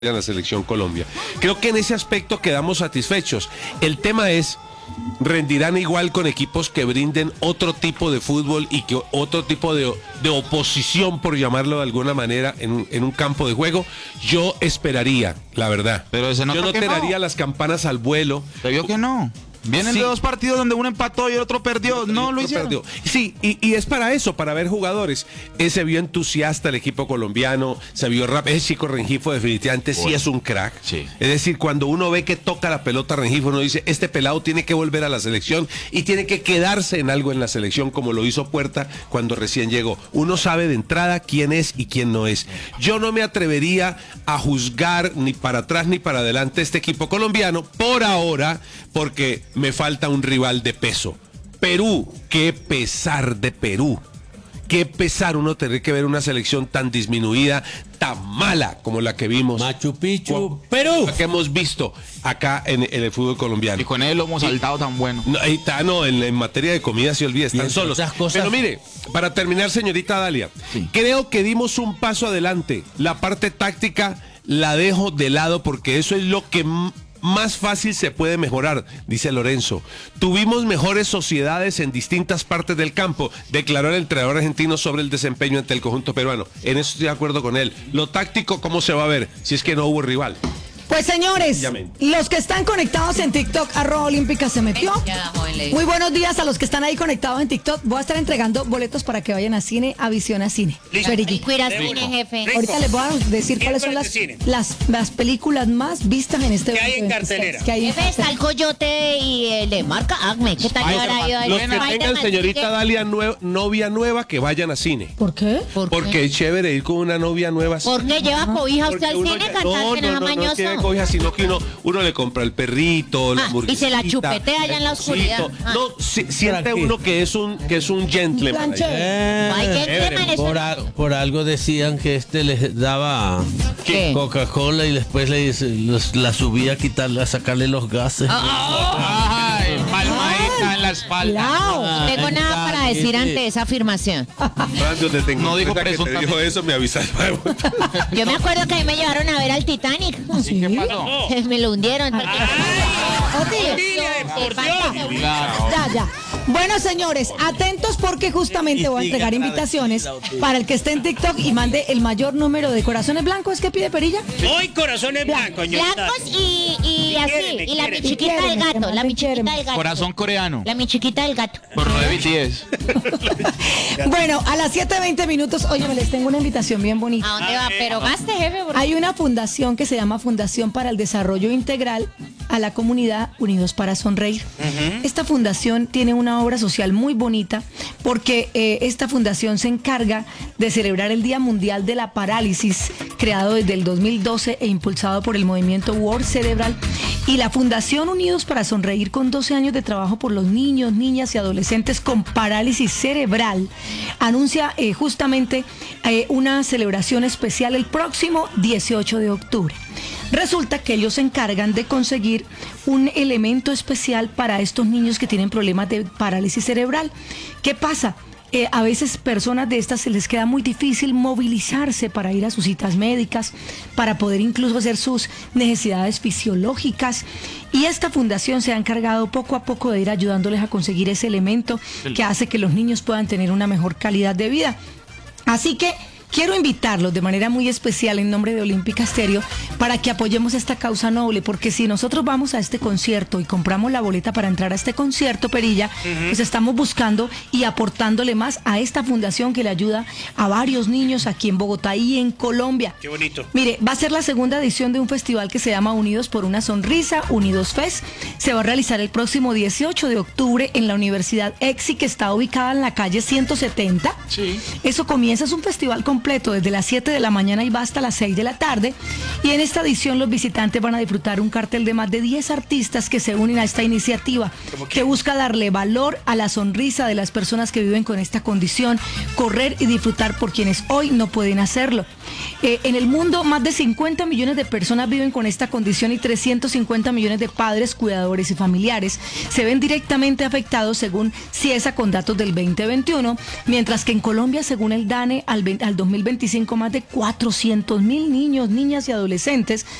en la selección Colombia. Creo que en ese aspecto quedamos satisfechos. El tema es, rendirán igual con equipos que brinden otro tipo de fútbol y que otro tipo de oposición, por llamarlo de alguna manera, en un campo de juego. Yo esperaría, la verdad. Pero yo no tiraría las campanas al vuelo. ¿Te vio que no? Vienen de dos partidos donde uno empató y el otro perdió. No lo hicieron. Perdió. Sí, y es para eso, para ver jugadores. Se vio entusiasta el equipo colombiano, se vio rápido. Ese chico Rengifo definitivamente sí es un crack. Sí. Es decir, cuando uno ve que toca la pelota Rengifo, uno dice, este pelado tiene que volver a la selección y tiene que quedarse en algo en la selección, como lo hizo Puerta cuando recién llegó. Uno sabe de entrada quién es y quién no es. Yo no me atrevería a juzgar ni para atrás ni para adelante este equipo colombiano por ahora, porque me falta un rival de peso. Perú, qué pesar de Perú. Qué pesar uno tener que ver una selección tan disminuida, tan mala como la que vimos. Machu Picchu, Perú. La que hemos visto acá en el fútbol colombiano. Y con él lo hemos saltado tan bueno. No, en materia de comida se olvida, están solos. Pero mire, para terminar, señorita Dalia, creo que dimos un paso adelante. La parte táctica la dejo de lado porque eso es lo que más fácil se puede mejorar, dice Lorenzo. Tuvimos mejores sociedades en distintas partes del campo, declaró el entrenador argentino sobre el desempeño ante el conjunto peruano. En eso estoy de acuerdo con él. Lo táctico, ¿cómo se va a ver si es que no hubo rival? Pues señores, los que están conectados en TikTok, @Olímpica se metió. Muy buenos días a los que están ahí conectados en TikTok. Voy a estar entregando boletos para que vayan a cine, a Visión a Cine. Jefe. Ahorita les voy a decir cuáles son las películas más vistas en este momento. ¿Qué hay en cartelera? Jefe, está el Coyote y el de marca Acme. ¿Qué tal? Los que tengan, señorita Dalia, novia nueva, que vayan a cine. ¿Por qué? Porque es chévere ir con una novia nueva. ¿Por qué lleva cobija usted al cine? No, sino que uno le compra el perrito, la hamburguesita, y se la chupetea allá en la oscuridad. No, siente uno que es un gentleman. Por algo decían que les daba Coca-Cola y después la subía a sacarle los gases. Ay, palmadita en la espalda. No tengo nada para decir ante esa afirmación. No digo que te dijo eso, me avisas. Yo me acuerdo que a mí me llevaron a ver al Titanic. ¿Sí? ¿Qué pasó? Me lo hundieron. Ya. Bueno, señores, atentos porque justamente voy a entregar invitaciones para el que esté en TikTok y mande el mayor número de corazones blancos. ¿Qué pide Perilla? Hoy corazones blancos, blancos y así. Y la mi chiquita del gato. La mi chiquita del gato. Corazón coreano. La mi chiquita del gato. Por 9 y 10. Bueno, a las 7:20 minutos, oye, les tengo una invitación bien bonita. ¿A dónde va? Pero gaste, jefe. Hay una fundación que se llama Fundación para el Desarrollo Integral a la Comunidad Unidos para Sonreír. Esta fundación tiene una obra social muy bonita porque esta fundación se encarga de celebrar el Día Mundial de la Parálisis, creado desde el 2012 e impulsado por el movimiento World Cerebral. Y la Fundación Unidos para Sonreír, con 12 años de trabajo por los niños, niñas y adolescentes con parálisis cerebral, anuncia justamente una celebración especial el próximo 18 de octubre. Resulta que ellos se encargan de conseguir un elemento especial para estos niños que tienen problemas de parálisis cerebral. ¿Qué pasa? A veces personas de estas se les queda muy difícil movilizarse para ir a sus citas médicas, para poder incluso hacer sus necesidades fisiológicas. Y esta fundación se ha encargado poco a poco de ir ayudándoles a conseguir ese elemento que hace que los niños puedan tener una mejor calidad de vida. Así que quiero invitarlos de manera muy especial en nombre de Olímpica Estéreo para que apoyemos esta causa noble, porque si nosotros vamos a este concierto y compramos la boleta para entrar a este concierto, Perilla, pues estamos buscando y aportándole más a esta fundación que le ayuda a varios niños aquí en Bogotá y en Colombia. Qué bonito. Mire, va a ser la segunda edición de un festival que se llama Unidos por una Sonrisa, Unidos Fest. Se va a realizar el próximo 18 de octubre en la Universidad EXI, que está ubicada en la calle 170. Sí. Eso comienza, es un festival completo desde las 7 de la mañana y va hasta las 6 de la tarde. Y en esta edición los visitantes van a disfrutar un cartel de más de 10 artistas que se unen a esta iniciativa que busca darle valor a la sonrisa de las personas que viven con esta condición, correr y disfrutar por quienes hoy no pueden hacerlo. En el mundo, más de 50 millones de personas viven con esta condición y 350 millones de padres, cuidadores y familiares se ven directamente afectados según CIESA con datos del 2021, mientras que en Colombia, según el DANE, al 2025 más de 400.000 niños, niñas y adolescentes